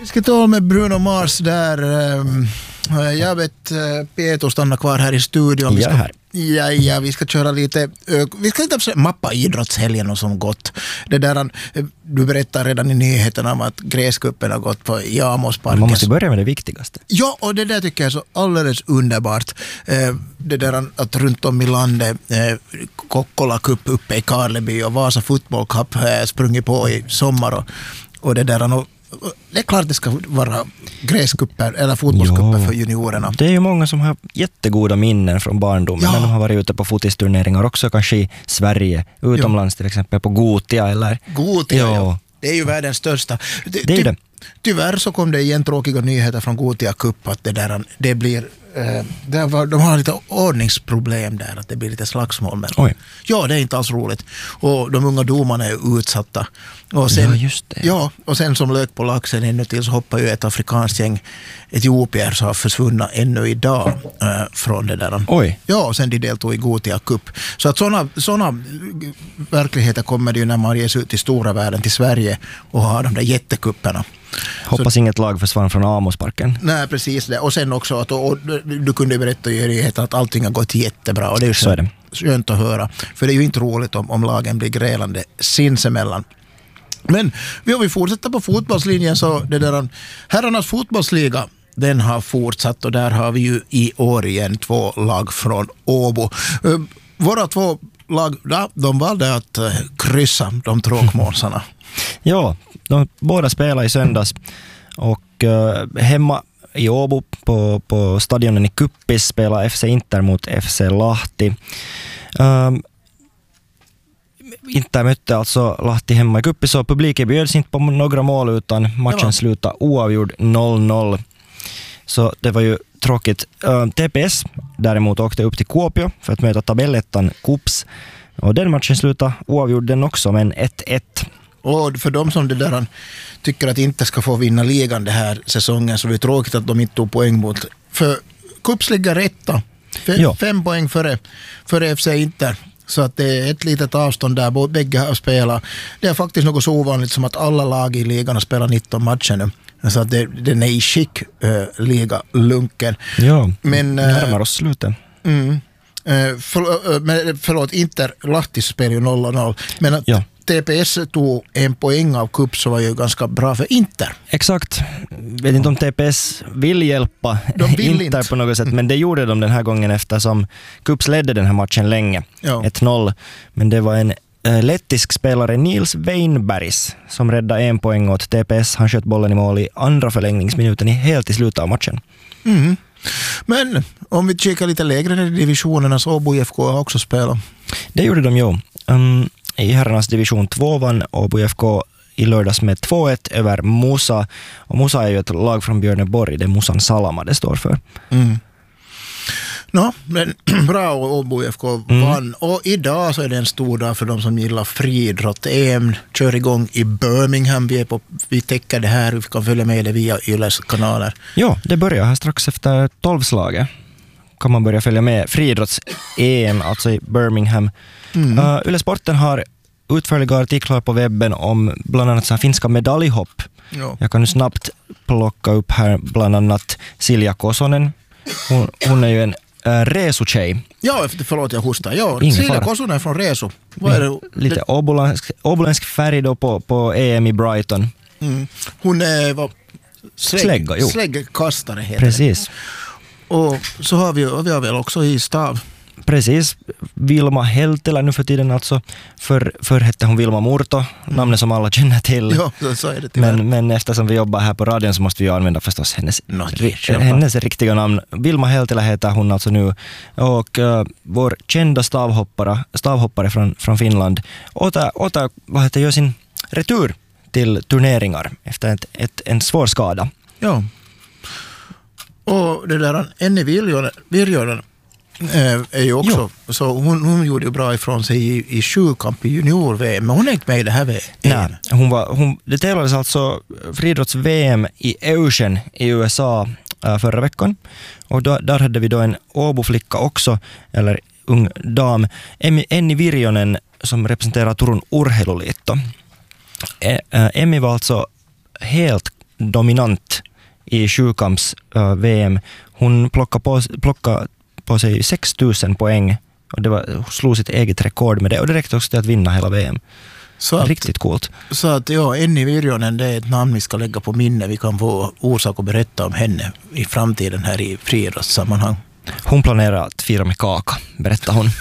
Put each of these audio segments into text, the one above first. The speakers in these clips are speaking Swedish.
Vi ska tala med Bruno Mars där. Jag vet, Peter stannar kvar här i studion. Jag är här. Ja, vi ska köra lite. Vi ska inte mappa idrottshelgen och som gått. Det där, du berättar redan i nyheterna om att gräskuppen har gått på Jamosparken. Man måste börja med det viktigaste. Ja, och det där tycker jag är så alldeles underbart. Det där att runt om i landet Kokkola Cup uppe i Karleby och Vasa Football Cup sprungit på i sommar och det där. Det är klart det ska vara gräskupper eller fotbollskupper för juniorerna. Det är ju många som har jättegoda minnen från barndomen när de har varit ute på fotisturneringar också, kanske i Sverige, utomlands till exempel på Gotia eller... Gotia, ja. Det är ju världens största. Det är det. Tyvärr så kom det igen tråkiga nyheter från Gotia Cup att det blir... de har lite ordningsproblem där, att det blir lite slagsmål med dem. Ja, det är inte alls roligt. Och de unga domarna är utsatta. Och sen, just det. Ja, och sen som lök på laxen ännu till så hoppar ju ett afrikanskt gäng etiopier som har försvunnit ännu idag från det där. Ja, och sen de deltog i Gotia Cup. Så att såna verkligheter kommer det ju när man ger sig ut i stora världen till Sverige och har de där jättekupperna. Hoppas inget lag försvann från Amosparken. Nej, precis det. Och sen också att du kunde berätta i nyheten att allting har gått jättebra. Och det är ju så skönt att höra. För det är ju inte roligt om lagen blir grälande sinsemellan. Men vi fortsätter på fotbollslinjen så det där herrarnas fotbollsliga, den har fortsatt och där har vi ju i år igen 2 lag från Åbo. Våra 2 lag, de valde att kryssa de tråkmånsarna. Ja, de båda spelar i söndags och hemma i Åbo på stadionen i Kuppis spelar FC Inter mot FC Lahti. Inter mötte alltså Lahti hemma i Kuppis och publiken bjöds inte på några mål utan matchen slutade oavgjord 0-0. Så det var ju tråkigt. TPS däremot åkte upp till Kuopio för att möta tabellettan KuPS och den matchen slutade oavgjord den också, men 1-1. Och för de som det där tycker att inte ska få vinna ligan det här säsongen så är det tråkigt att de inte tog poäng mot. För KuPS ligger rätta. 5 poäng före FC Inter. Så att det är ett litet avstånd där bägge har spelat. Det är faktiskt något så ovanligt som att alla lag i ligan har spelat 19 matcher nu. Så att den är i skick liga lunken. Ja, men närmar oss slutet. Förlåt, Inter Lahti spelar ju 0-0. Men att TPS tog 1 poäng av KuPS så var ju ganska bra för Inter. Exakt. Vet inte om TPS vill hjälpa Inter på något sätt, men det gjorde de den här gången eftersom KuPS ledde den här matchen länge. 1-0. Men det var en lettisk spelare, Nils Weinbergs, som räddade 1 poäng åt TPS. Han sköt bollen i mål i andra förlängningsminuten helt i slutet av matchen. Men om vi kikar lite lägre ner i divisionerna så Åbo IFK har också spelat. Det gjorde de ju. I herrarnas division 2 vann Åbo IFK i lördags med 2-1 över Musa. Och Musa är ju ett lag från Björneborg. Det är Musan Salama det står för. Men bra, Åbo IFK vann. Och idag så är det en stor dag för de som gillar friidrott. EM kör igång i Birmingham. Vi täcker det här. Vi kan följa med det via Yles kanaler. Ja, det börjar här strax efter 12-slaget. Kan man börja följa med friidrotts-EM, alltså i Birmingham. Yle Sporten har utförliga artiklar på webben om bland annat så finska medaljhopp. Jag kan nu snabbt plocka upp här bland annat Silja Kosonen. Hon är ju en Resu-tjej. Ja, förlåt jag hostar. Silja Kosonen är från Resu. Lite åboländsk färg då på EM i Brighton. Hon är släggkastare heter Precis. Det. Och så har vi väl också i stav. Precis. Vilma Heltelä nu för tiden alltså. För hette hon Vilma Murto, namnet som alla känner till. Ja, så är det tyvärr. Men eftersom vi jobbar här på radion så måste vi använda förstås hennes riktiga namn. Vilma Heltelä heter hon alltså nu. Och vår kända stavhoppare från Finland gör sin retur till turneringar efter en svår skada. Ja. Och det där Enni Virjonen är ju också, så hon gjorde ju bra ifrån sig i 7-kamp i junior-VM, men hon är inte med i det här VM. Nej, det tävlades alltså friidrotts-VM i Eugene i USA förra veckan, och där hade vi då en Åbo-flicka också, eller ung dam, Enni Virjonen, som representerar Turun Urheiluliitto. Emmi var alltså helt dominant i sjukamps-VM. Hon plockade på sig 6 000 poäng och slog sitt eget rekord med det. Och det räckte också till att vinna hela VM. Riktigt coolt. Så att Enni Virjonen, det är ett namn vi ska lägga på minne. Vi kan få orsak att berätta om henne i framtiden här i friidrottssammanhang. Hon planerar att fira med kaka, berättar hon.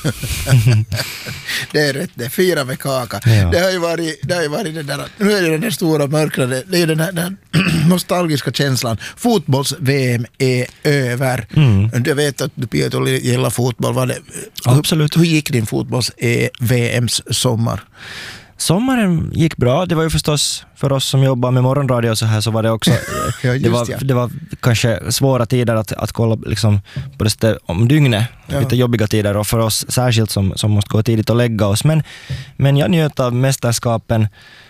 Det är rätt, det är fira med kaka. Ja. Det har ju varit den där, nu är det den där stora mörkrade, det är den här nostalgiska känslan. Fotbolls-VM är över. Jag vet att du Pietro gillar fotboll. Absolut. Hur gick din fotbolls-VMs sommar? Sommaren gick bra. Det var ju förstås för oss som jobbar med morgonradio så här, så var det också det var kanske svåra tider att kolla liksom på det om dygnet, lite jobbiga tider, och för oss särskilt som måste gå tidigt och lägga oss, men jag njöt av mästerskapen.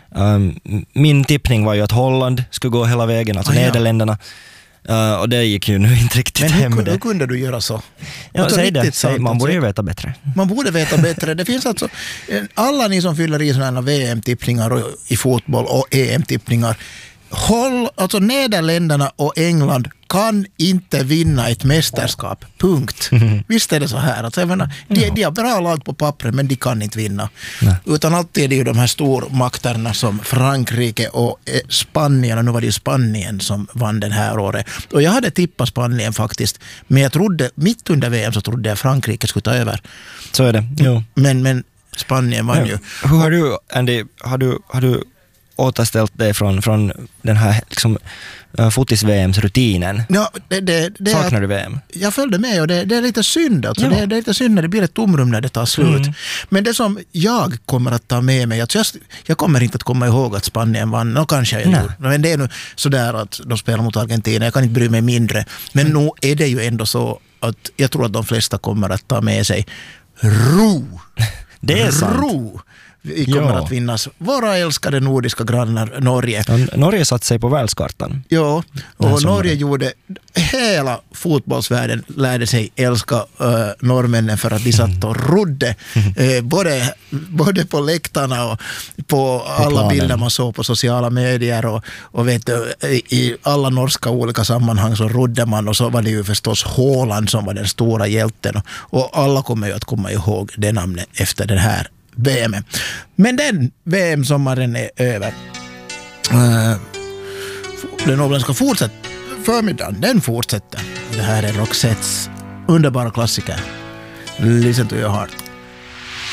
Min tippning var ju att Holland skulle gå hela vägen, alltså Nederländerna. Och det gick ju nu inte riktigt hem. Men hur kunde du göra så? Ja, säg, man borde ju veta bättre. Man borde veta bättre. Det finns alltså, alla ni som fyller i sådana VM-tippningar i fotboll och EM-tippningar, alltså Nederländerna och England kan inte vinna ett mästerskap. Punkt. Visst är det så här. Alltså, jag menar, de har bra lag på pappret, men de kan inte vinna. Nej. Utan alltid är det ju de här stormakterna som Frankrike och Spanien, och nu var det ju Spanien som vann den här året. Och jag hade tippat Spanien faktiskt, men jag trodde, mitt under VM så trodde jag Frankrike skulle ta över. Så är det, jo. Men Spanien vann ju. Hur har du, Andy, har du återställt dig från den här liksom, fotis-VMs-rutinen? Ja, saknar du VM? Jag följde med, och det är lite synd. Alltså. Det är lite synd när det blir ett tomrum när det tar slut. Men det som jag kommer att ta med mig, alltså jag kommer inte att komma ihåg att Spanien vann. Nå, kanske jag gjorde. Men det är nu sådär att de spelar mot Argentina. Jag kan inte bry mig mindre. Men nu är det ju ändå så att jag tror att de flesta kommer att ta med sig ro. Det är sant. Ro. Vi kommer att vinnas. Våra älskade nordiska grannar Norge. Norge satt sig på världskartan. Ja, och Norge gjorde, hela fotbollsvärlden lärde sig älska norrmännen för att de satt och rodde både på läktarna och på alla bilder man såg på sociala medier och vet du, i alla norska olika sammanhang så rodde man, och så var det ju förstås Haaland som var den stora hjälten, och alla kommer ju att komma ihåg det namnet efter den här VM. Men den VM-sommaren är över. Den åländska förmiddagen, den fortsätter. Det här är Roxettes underbara klassiker. Listen to your heart.